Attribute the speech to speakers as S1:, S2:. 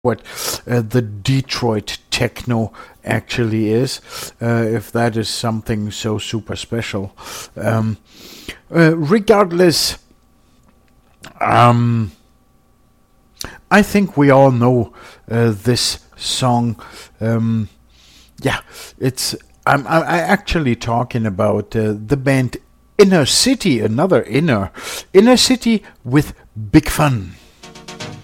S1: what the Detroit techno actually is, if that is something so super special. Regardless, I think we all know this song. Yeah, it's. I'm actually talking about the band Inner City, another Inner City with Big Fun.